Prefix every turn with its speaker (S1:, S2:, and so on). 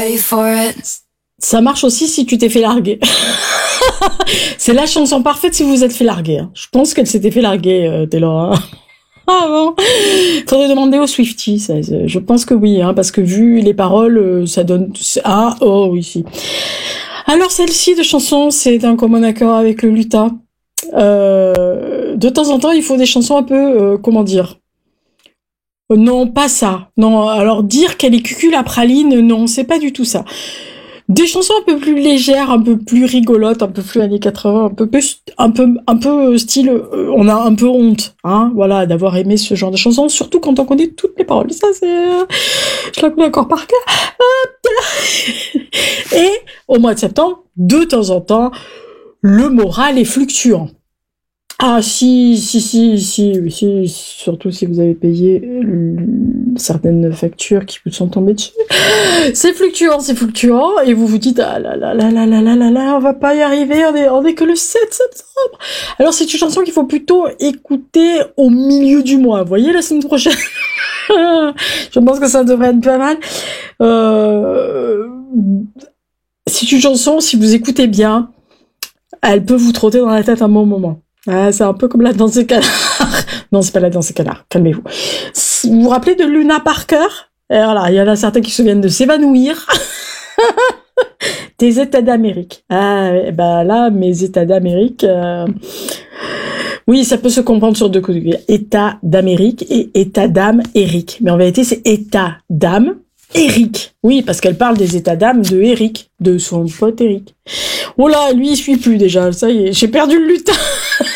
S1: ready for it.
S2: Ça marche aussi si tu t'es fait larguer. C'est la chanson parfaite si vous vous êtes fait larguer. Hein. Je pense qu'elle s'était fait larguer, Taylor. Hein. Ah bon. Faudrait demander aux Swifties. Ça, je pense que oui, hein, parce que vu les paroles, ça donne... Ah, oh oui, si. Alors celle-ci de chanson, c'est d'un commun accord avec le lutin. De temps en temps, il faut des chansons un peu, comment dire... Non, pas ça. Non, alors dire qu'elle est cucul à praline, non, c'est pas du tout ça. Des chansons un peu plus légères, un peu plus rigolotes, un peu plus années 80, un peu style, on a un peu honte, hein, voilà, d'avoir aimé ce genre de chansons, surtout quand on connaît toutes les paroles. Ça, c'est, je la connais encore par cœur. Et au mois de septembre, de temps en temps, le moral est fluctuant. Ah si, surtout si vous avez payé certaines factures qui vous sont tombées dessus. C'est fluctuant, et vous vous dites, ah là, on va pas y arriver, on est que le 7 septembre. Alors c'est une chanson qu'il faut plutôt écouter au milieu du mois, vous voyez, la semaine prochaine. Je pense que ça devrait être pas mal. C'est une chanson, si vous écoutez bien, elle peut vous trotter dans la tête un bon moment. Ah, c'est un peu comme la danse des canards. Non, c'est pas la danse des canards. Calmez-vous. Vous vous rappelez de Luna Parker? Et voilà, il y en a certains qui se souviennent de s'évanouir. Des États d'Amérique. Ah, bah là, mes États d'Amérique. Oui, ça peut se comprendre sur deux côtés. État d'Amérique et État d'âme Eric. Mais en vérité, c'est État d'âme Eric. Oui, parce qu'elle parle des états d'âme de Eric, de son pote Eric. Oh là, lui, il suit plus déjà. Ça y est, j'ai perdu le lutin.